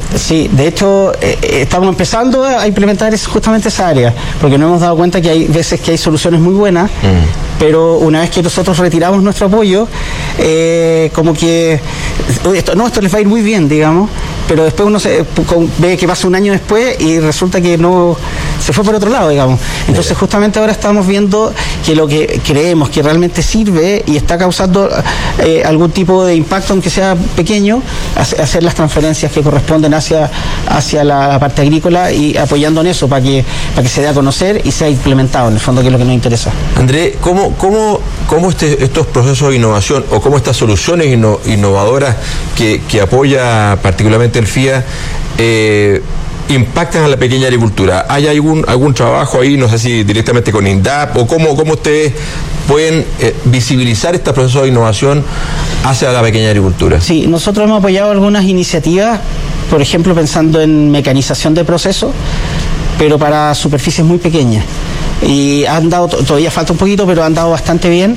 Sí, de hecho estamos empezando a implementar justamente esa área, porque nos hemos dado cuenta que hay veces que hay soluciones muy buenas, pero una vez que nosotros retiramos nuestro apoyo, como que esto les va a ir muy bien, digamos, pero después uno ve que pasa un año después y resulta que no se fue por otro lado, digamos. Entonces justamente ahora estamos viendo que lo que creemos que realmente sirve y está causando algún tipo de impacto, aunque sea pequeño, hacer las transferencias que corresponden hacia la parte agrícola y apoyando en eso para que se dé a conocer y sea implementado, en el fondo, que es lo que nos interesa. Andrés, ¿cómo estos procesos de innovación o cómo estas soluciones innovadoras que apoya particularmente el FIA impactan a la pequeña agricultura? ¿Hay algún trabajo ahí, no sé si directamente con INDAP, o cómo ustedes pueden visibilizar este proceso de innovación hacia la pequeña agricultura? Sí, nosotros hemos apoyado algunas iniciativas, por ejemplo, pensando en mecanización de procesos, pero para superficies muy pequeñas. Y han dado, todavía falta un poquito, pero han dado bastante bien.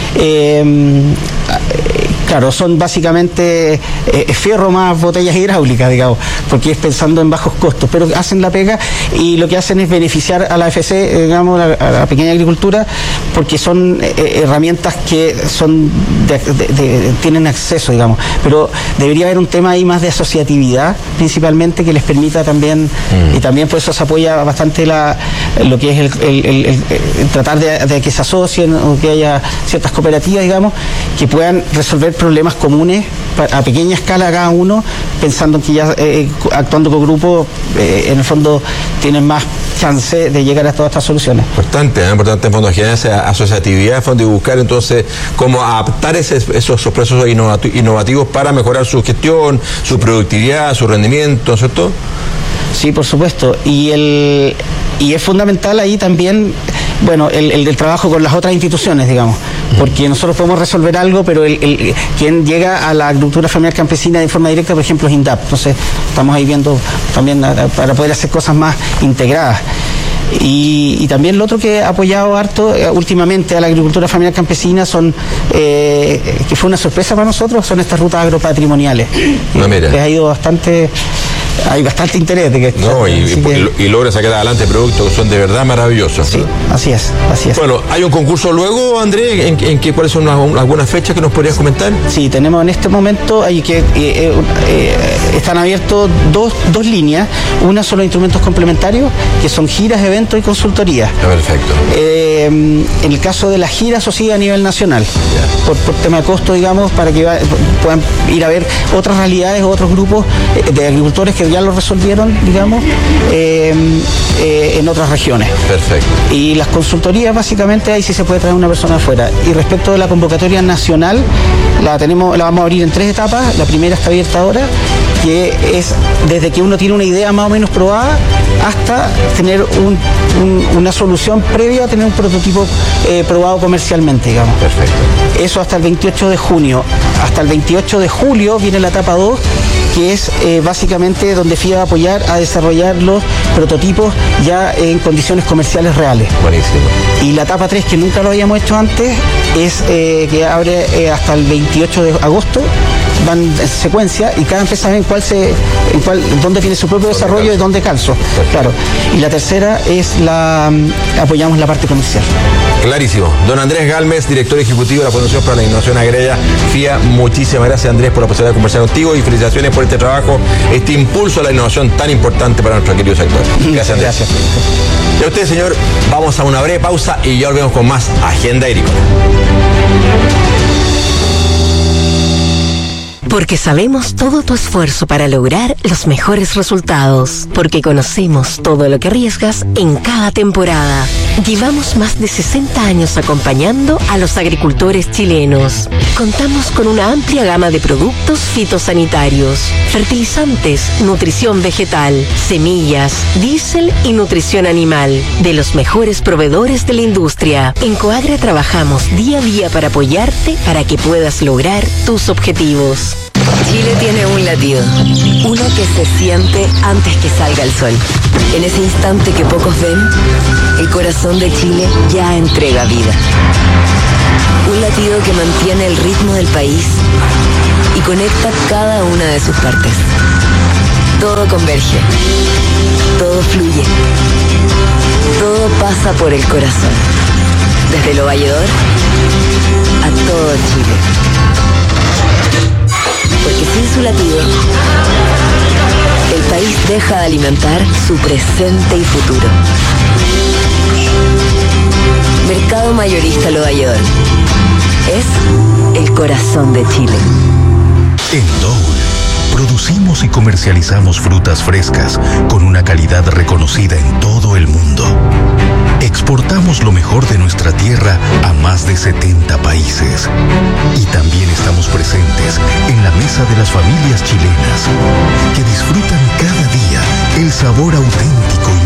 Claro, son básicamente fierro más botellas hidráulicas, digamos, porque es pensando en bajos costos, pero hacen la pega y lo que hacen es beneficiar a la AFC, digamos, a la pequeña agricultura, porque son herramientas que son tienen acceso, digamos, pero debería haber un tema ahí más de asociatividad, principalmente, que les permita también, y también por eso se apoya bastante lo que es el tratar de que se asocien o que haya ciertas cooperativas, digamos, que puedan resolver problemas comunes a pequeña escala cada uno, pensando que ya actuando con grupos, en el fondo tienen más chance de llegar a todas estas soluciones. Importante en fondo generar esa asociatividad, en fondo, y buscar entonces cómo adaptar esos procesos innovativos para mejorar su gestión, su productividad, su rendimiento, ¿cierto? Sí, por supuesto. Y es fundamental ahí también, bueno, el trabajo con las otras instituciones, digamos, porque nosotros podemos resolver algo, pero quien llega a la agricultura familiar campesina de forma directa, por ejemplo, es INDAP. Entonces estamos ahí viendo también para poder hacer cosas más integradas. Y también lo otro que ha apoyado harto últimamente a la agricultura familiar campesina que fue una sorpresa para nosotros, son estas rutas agropatrimoniales. Les ha ido bastante... Hay bastante interés de que... y logra sacar adelante productos que son de verdad maravillosos. Sí, así es. Bueno, ¿hay un concurso luego, Andrés? ¿Cuáles son algunas fechas que nos podrías comentar? Sí, tenemos en este momento, están abiertos dos líneas. Una son los instrumentos complementarios, que son giras, eventos y consultorías. Perfecto. En el caso de las giras, eso sí, a nivel nacional, por tema de costo, digamos, para que puedan ir a ver otras realidades, otros grupos de agricultores que ya lo resolvieron, digamos, en otras regiones. Perfecto. Y las consultorías, básicamente, ahí sí se puede traer una persona afuera. Y respecto de la convocatoria nacional, la vamos a abrir en 3 etapas. La primera está abierta ahora, que es desde que uno tiene una idea más o menos probada hasta tener una solución previa a tener un prototipo probado comercialmente, digamos. Perfecto. Eso hasta el 28 de junio. Hasta el 28 de julio viene la etapa 2, que es básicamente donde FIA va a apoyar a desarrollar los prototipos ya en condiciones comerciales reales. Buenísimo. Y la etapa 3, que nunca lo habíamos hecho antes, es que abre hasta el 28 de agosto, van en secuencia, y cada empresa ve dónde tiene su propio desarrollo y dónde calzo. Claro. Y la tercera es apoyamos la parte comercial. Clarísimo. Don Andrés Galmes, director ejecutivo de la Fundación para la Innovación Agraria, FIA. Muchísimas gracias, Andrés, por la posibilidad de conversar contigo, y felicitaciones por este trabajo, este impulso a la innovación tan importante para nuestro querido sector. Gracias, Andrés. Gracias. Y a usted, señor, vamos a una breve pausa y ya volvemos con más Agenda Agrícola. Porque sabemos todo tu esfuerzo para lograr los mejores resultados. Porque conocemos todo lo que arriesgas en cada temporada. Llevamos más de 60 años acompañando a los agricultores chilenos. Contamos con una amplia gama de productos fitosanitarios, fertilizantes, nutrición vegetal, semillas, diésel y nutrición animal, de los mejores proveedores de la industria. En Coagra trabajamos día a día para apoyarte para que puedas lograr tus objetivos. Chile tiene un latido, uno que se siente antes que salga el sol. En ese instante que pocos ven, el corazón de Chile ya entrega vida. Un latido que mantiene el ritmo del país y conecta cada una de sus partes. Todo converge. Todo fluye. Todo pasa por el corazón. Desde Lo Valledor a todo Chile. Porque sin su latido, el país deja de alimentar su presente y futuro. Mercado Mayorista Lo Valledor. Es el corazón de Chile. En Dole, producimos y comercializamos frutas frescas con una calidad reconocida en todo el mundo. Exportamos lo mejor de nuestra tierra a más de 70 países. Y también estamos presentes en la mesa de las familias chilenas que disfrutan cada día el sabor auténtico y